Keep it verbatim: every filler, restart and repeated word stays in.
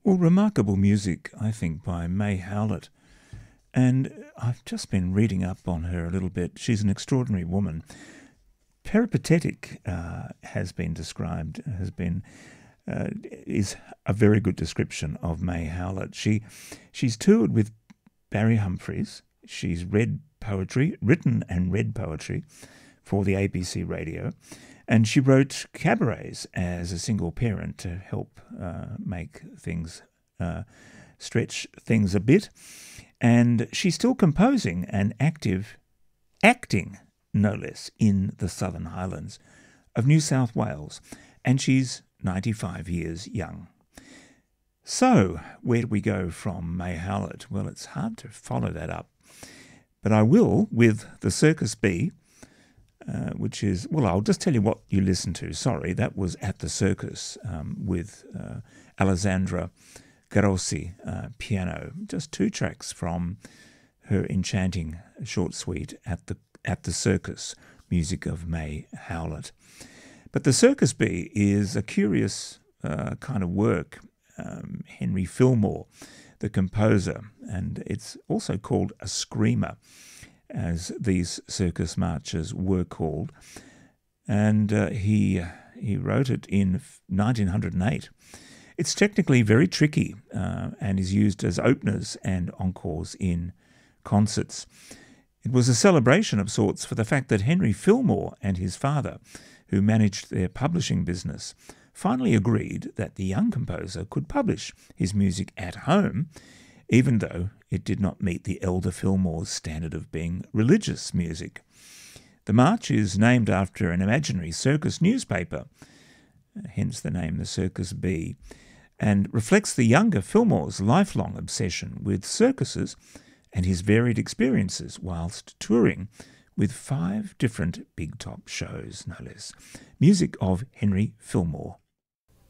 Well, remarkable music, I think, by May Howlett. And I've just been reading up on her a little bit. She's an extraordinary woman. Peripatetic uh, has been described, has been uh, is a very good description of May Howlett. She she's toured with Barry Humphries. She's read poetry, written and read poetry for the A B C radio, and she wrote cabarets as a single parent to help uh, make things uh, stretch things a bit. And she's still composing and active, acting no less, in the Southern Highlands of New South Wales, and she's ninety-five years young. So, where do we go from May Howlett? Well, it's hard to follow that up, but I will with the Circus Bee, uh, which is, well, I'll just tell you what you listened to. Sorry, that was At the Circus um, with uh, Alessandra Garossi, uh, piano. Just two tracks from her enchanting short suite At the At the Circus, music of May Howlett. But the Circus Bee is a curious uh, kind of work. Um, Henry Fillmore, the composer, and it's also called a screamer, as these circus marches were called. And uh, he he wrote it in nineteen oh eight. It's technically very tricky uh, and is used as openers and encores in concerts. It was a celebration of sorts for the fact that Henry Fillmore and his father, who managed their publishing business, finally agreed that the young composer could publish his music at home, even though it did not meet the elder Fillmore's standard of being religious music. The march is named after an imaginary circus newspaper, hence the name The Circus Bee, and reflects the younger Fillmore's lifelong obsession with circuses and his varied experiences whilst touring with five different big top shows, no less. Music of Henry Fillmore.